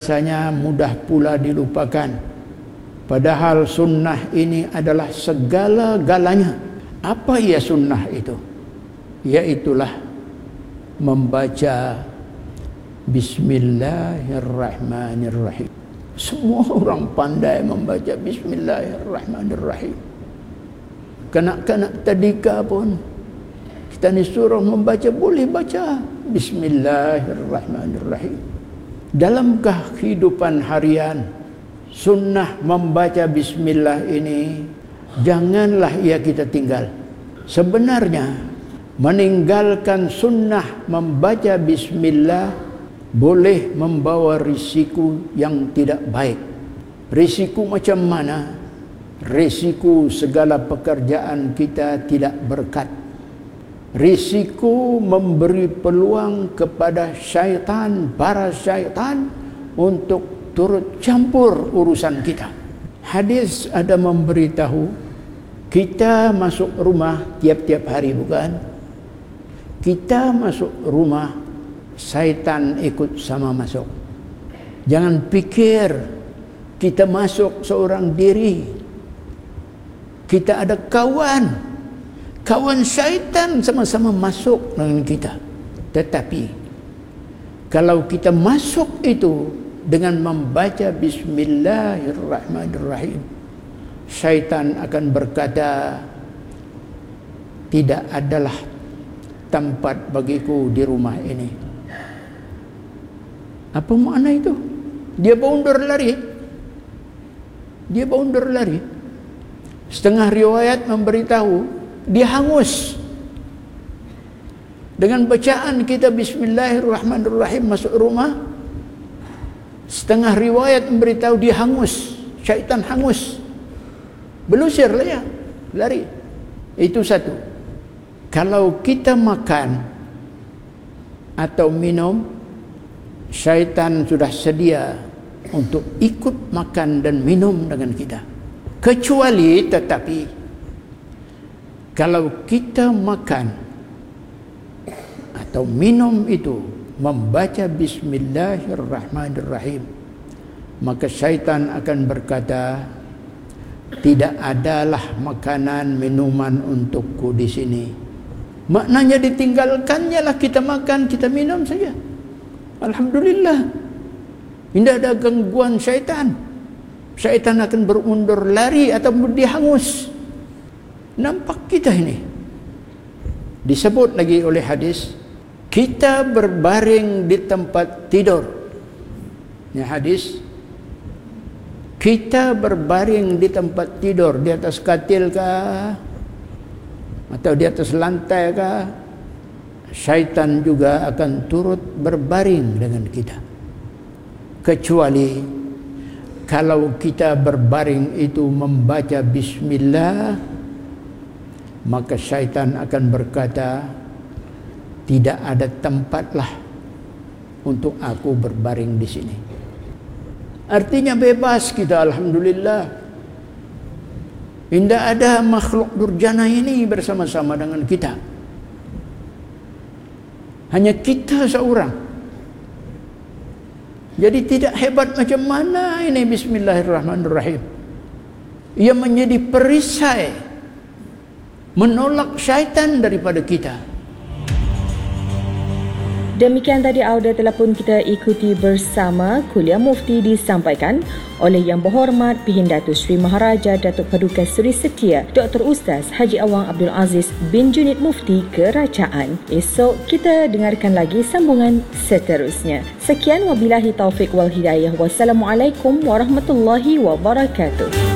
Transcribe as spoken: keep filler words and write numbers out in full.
rasanya mudah pula dilupakan. Padahal sunnah ini adalah segala-galanya. Apa ia sunnah itu? Iaitulah membaca Bismillahirrahmanirrahim. Semua orang pandai membaca Bismillahirrahmanirrahim. Kanak-kanak tadika pun kita ni suruh membaca, boleh baca Bismillahirrahmanirrahim. Dalamkah kehidupan harian sunnah membaca Bismillah ini janganlah ia kita tinggal. Sebenarnya meninggalkan sunnah membaca Bismillah boleh membawa risiko yang tidak baik. Risiko macam mana? Risiko segala pekerjaan kita tidak berkat. Risiko memberi peluang kepada syaitan, para syaitan untuk turut campur urusan kita. Hadis ada memberitahu kita masuk rumah tiap-tiap hari, bukan? Kita masuk rumah, syaitan ikut sama masuk. Jangan pikir kita masuk seorang diri. Kita ada kawan. Kawan syaitan sama-sama masuk dengan kita. Tetapi kalau kita masuk itu dengan membaca Bismillahirrahmanirrahim, syaitan akan berkata, tidak adalah tempat bagiku di rumah ini. Apa makna itu? Dia mundur lari. Dia mundur lari. Setengah riwayat memberitahu dia hangus. Dengan bacaan kita Bismillahirrahmanirrahim masuk rumah, setengah riwayat memberitahu dia hangus. Syaitan hangus. Belusir lah ya, lari. Itu satu. Kalau kita makan atau minum, syaitan sudah sedia untuk ikut makan dan minum dengan kita. Kecuali tetapi kalau kita makan atau minum itu membaca Bismillahirrahmanirrahim, maka syaitan akan berkata, tidak adalah makanan minuman untukku di sini. Maknanya ditinggalkannya lah kita makan, kita minum saja. Alhamdulillah. Tidak ada gangguan syaitan. Syaitan akan berundur lari atau dia hangus. Nampak kita ini. Disebut lagi oleh hadis, kita berbaring di tempat tidur. Ini hadis. Kita berbaring di tempat tidur, di atas katil kah, atau di atas lantai kah, syaitan juga akan turut berbaring dengan kita. Kecuali kalau kita berbaring itu membaca Bismillah, maka syaitan akan berkata, tidak ada tempatlah untuk aku berbaring di sini. Artinya bebas kita, alhamdulillah. Tidak ada makhluk durjana ini bersama-sama dengan kita. Hanya kita seorang. Jadi tidak hebat macam mana ini Bismillahirrahmanirrahim. Ia menjadi perisai menolak syaitan daripada kita. Demikian tadi audio telah pun kita ikuti bersama kuliah mufti disampaikan oleh Yang Berhormat Pihindatus Sri Maharaja Datuk Paduka Seri Setia Doktor Ustaz Haji Awang Abdul Aziz bin Junid Mufti Kerajaan. Esok kita dengarkan lagi sambungan seterusnya. Sekian, wabillahi taufik wal hidayah. Wassalamualaikum warahmatullahi wabarakatuh.